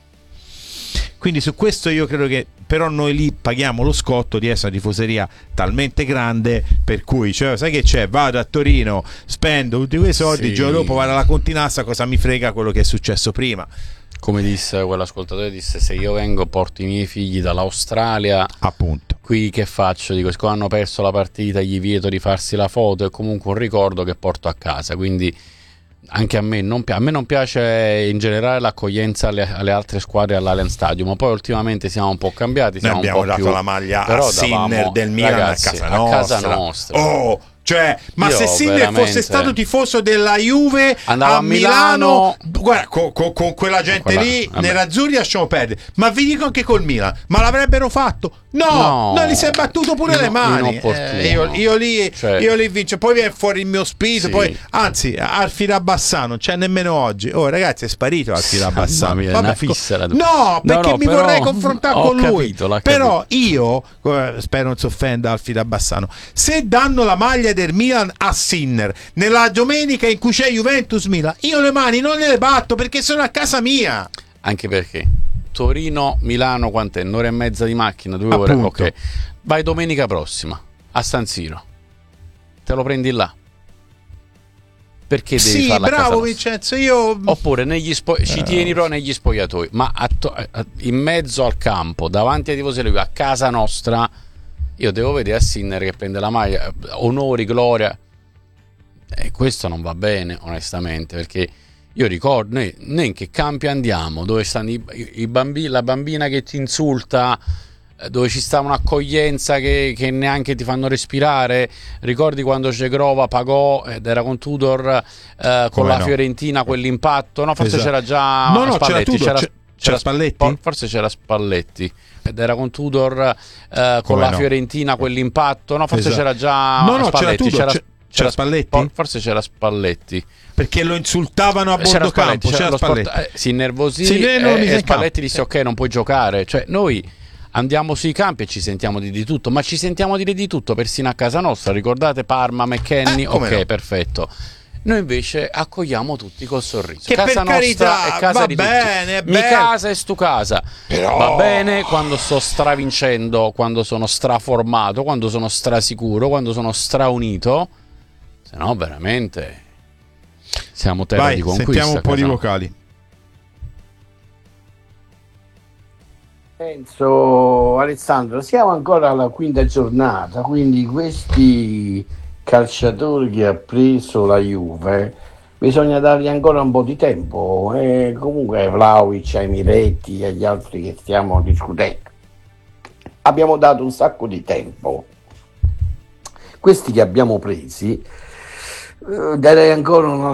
Quindi su questo io credo che però noi lì paghiamo lo scotto di essere una tifoseria talmente grande per cui, cioè, sai che c'è? Vado a Torino, spendo tutti quei soldi, sì. Il giorno dopo vado alla Continassa, cosa mi frega quello che è successo prima? Come disse quell'ascoltatore, disse: se io vengo porto i miei figli dall'Australia, appunto, qui che faccio? Dico, siccome hanno perso la partita gli vieto di farsi la foto, è comunque un ricordo che porto a casa. Quindi anche a me non piace, a me non piace in generale l'accoglienza alle, alle altre squadre all'Allianz Stadium, ma poi ultimamente siamo un po' cambiati, siamo noi abbiamo un po' dato più... la maglia però a Sinner davamo, del Milan, ragazzi, a casa a nostra, casa nostra. Oh, cioè, ma io se Sinner veramente... fosse stato tifoso della Juve andava a Milano, Milano, guarda, con, con, con quella gente con quella... lì, vabbè. Nerazzurri lasciamo perdere. Ma vi dico anche col Milan, ma l'avrebbero fatto? No, no, no, gli si è battuto pure ino- le mani. Eh, io, io lì, cioè... io lì vince. Poi viene fuori il mio spirito. Sì. Poi, anzi, Alfida Bassano non c'è nemmeno oggi. Oh, ragazzi, è sparito Alfida Bassano. Mia, Vabbè, fissa, no, perché no, no, mi però... vorrei confrontare con capito, lui. Però io, eh, spero non si offenda Alfida Bassano, se danno la maglia del Milan a Sinner nella domenica in cui c'è Juventus Milan, io le mani non le batto perché sono a casa mia. Anche perché Torino Milano quant'è? Un'ora e mezza di macchina, due ore, ok. Vai domenica prossima a San Siro, te lo prendi là. Perché devi sì, farla bravo a casa Vincenzo, io oppure negli spo... ci tieni però negli spogliatoi, ma a to... in mezzo al campo davanti ai tifosi a casa nostra. Io devo vedere a Sinner che prende la maglia, onori, gloria, e questo non va bene onestamente, perché io ricordo noi, noi in che campi andiamo dove stanno i, i bambini, la bambina che ti insulta dove ci sta un'accoglienza che, che neanche ti fanno respirare. Ricordi quando Cegrova pagò ed era con Tudor eh, con la no? Fiorentina quell'impatto? No, forse esatto. c'era già no, no, Spalletti, c'era, Tudor, c'era, c'era, c'era Spalletti? Forse c'era Spalletti ed era con Tudor eh, con Come la no? Fiorentina quell'impatto. No, forse esatto. c'era già no, no, Spalletti, c'era, Tudor, c'era, c'era Spalletti? Forse c'era Spalletti. Perché lo insultavano a bordo campo. C'era C'era Spalletti, Spalletti. eh, si innervosì si e, e Spalletti disse ok, non puoi giocare. Cioè noi andiamo sui campi e ci sentiamo di, di tutto, ma ci sentiamo dire di tutto persino a casa nostra. Ricordate Parma, McKennie? Eh, ok, no? perfetto. Noi invece accogliamo tutti col sorriso. Che casa per carità, nostra è casa va di bene, tutti. è Mi bello. casa è stu casa. Però... Va bene quando sto stravincendo, quando sono straformato, quando sono strasicuro, quando sono straunito. Se no veramente siamo terra Vai, di conquista. sentiamo un po' di casa. vocali. Penso, Alessandro, siamo ancora alla quinta giornata, quindi questi calciatori che ha preso la Juve bisogna dargli ancora un po' di tempo, e comunque Vlahovic, ai Miretti e agli altri che stiamo discutendo abbiamo dato un sacco di tempo. Questi che abbiamo presi eh, darei ancora una